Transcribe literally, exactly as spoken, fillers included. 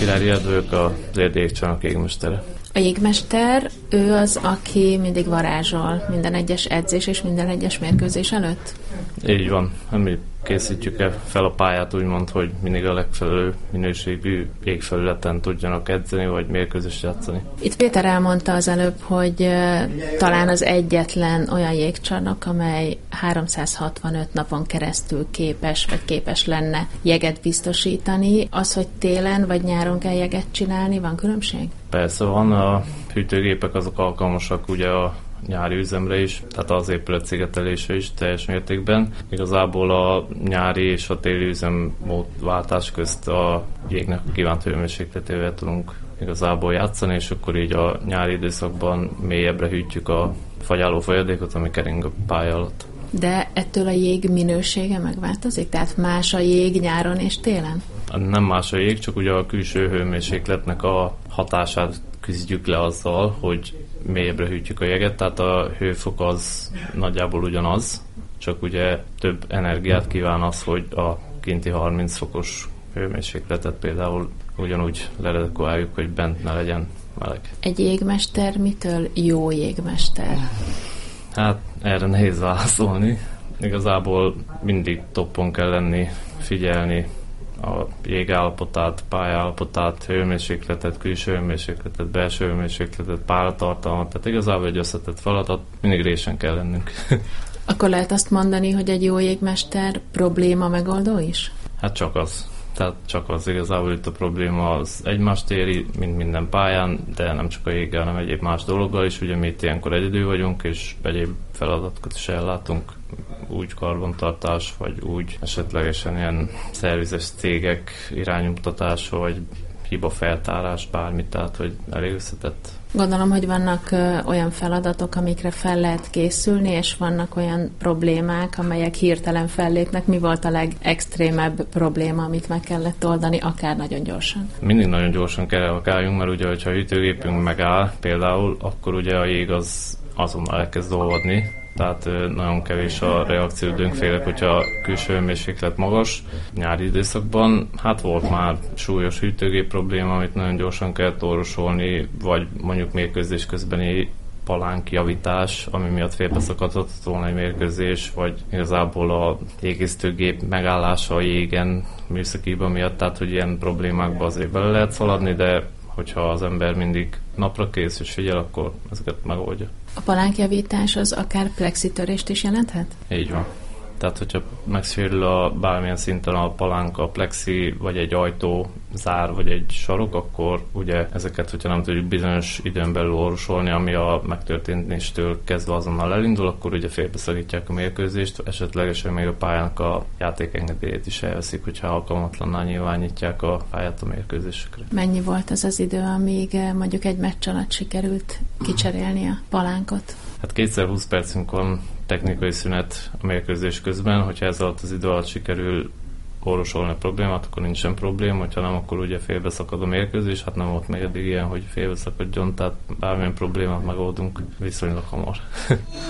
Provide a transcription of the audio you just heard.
Király Rihárd vagyok, az Erdélyi Jégcsarnok jégmestere. A jégmester, ő az, aki mindig varázsol minden egyes edzés és minden egyes mérkőzés előtt? Így van. Mi készítjük -e fel a pályát úgymond, hogy mindig a legfelelő minőségű jégfelületen tudjanak edzeni, vagy mérkőzést játszani. Itt Péter elmondta az előbb, hogy uh, talán az egyetlen olyan jégcsarnok, amely háromszázhatvanöt napon keresztül képes, vagy képes lenne jeget biztosítani. Az, hogy télen vagy nyáron kell jeget csinálni, van különbség? Persze van, a hűtőgépek azok alkalmasak ugye a nyári üzemre is, tehát az épület szigetelése is teljes mértékben. Igazából a nyári és a téli üzemmódváltás közt a jégnek a kívánt hőmérsékletével tudunk igazából játszani, és akkor így a nyári időszakban mélyebbre hűtjük a fagyáló folyadékot, ami kering a pálya alatt. De ettől a jég minősége megváltozik? Tehát más a jég nyáron és télen? Nem más a jég, csak ugye a külső hőmérsékletnek a hatását küzdjük le azzal, hogy mélyebbre hűtjük a jeget, tehát a hőfok az nagyjából ugyanaz, csak ugye több energiát kíván az, hogy a kinti harminc fokos hőmérsékletet például ugyanúgy leredukáljuk, hogy bent ne legyen meleg. Egy jégmester mitől jó jégmester? Hát erre nehéz válaszolni. Igazából mindig toppon kell lenni, figyelni a jég állapotát, pályállapotát, hőmérsékletet, külső hőmérsékletet, belső hőmérsékletet, páratartalmat, tehát igazából egy összetett feladat, mindig résen kell lennünk. Akkor lehet azt mondani, hogy egy jó jégmester probléma megoldó is? Hát csak az. Tehát csak az igazából itt a probléma az egymást éri, mint minden pályán, de nem csak a jéggel, hanem egyéb más dologgal is. Ugye mi itt ilyenkor egyedül vagyunk, és egyéb feladatokat is ellátunk, úgy karbantartás, vagy úgy esetlegesen ilyen szervizes cégek iránymutatása, vagy hibafeltárás, bármit, tehát hogy elég összetett. Gondolom, hogy vannak ö, olyan feladatok, amikre fel lehet készülni, és vannak olyan problémák, amelyek hirtelen fellépnek. Mi volt a legextrémebb probléma, amit meg kellett oldani, akár nagyon gyorsan? Mindig nagyon gyorsan kell reagáljunk, mert ugye, hogyha a hűtőgépünk megáll például, akkor ugye a jég az azonnal elkezd olvadni, tehát nagyon kevés a reakcióidőnk, félek, hogyha a külső hőmérséklet magas. Nyári időszakban hát volt már súlyos hűtőgép probléma, amit nagyon gyorsan kellett orvosolni, vagy mondjuk mérkőzés közbeni palánkjavítás, ami miatt félbeszakadhatott volna egy mérkőzés, vagy igazából a jégésztőgép megállása a jégen műszaki hiba miatt, tehát hogy ilyen problémákba azért bele lehet szaladni, de hogyha az ember mindig napra kész és figyel, akkor ezeket megoldja. A palánkjavítás az akár plexitörést is jelenthet? Így van. Tehát, hogyha megsérül a bármilyen szinten a palánka, a plexi, vagy egy ajtó, zár, vagy egy sarok, akkor ugye ezeket, hogyha nem tudjuk bizonyos időn belül orvosolni, ami a megtörténéstől kezdve azonnal elindul, akkor ugye félbeszakítják a mérkőzést, esetlegesen még a pályának a játékengedélyét is elveszik, hogyha alkalmatlanná nyilvánítják a pályát a mérkőzésekre. Mennyi volt az az idő, amíg mondjuk egy meccs alatt sikerült kicserélni a palánkot? Hát kétszer húsz percünk van technikai szünet a mérkőzés közben, hogyha ez alatt az idő alatt sikerül orvosolni a problémát, akkor nincsen probléma, hogyha nem, akkor ugye félbeszakad a mérkőzés, hát nem volt még eddig ilyen, hogy félbeszakadjon, tehát bármilyen problémát megoldunk viszonylag hamar.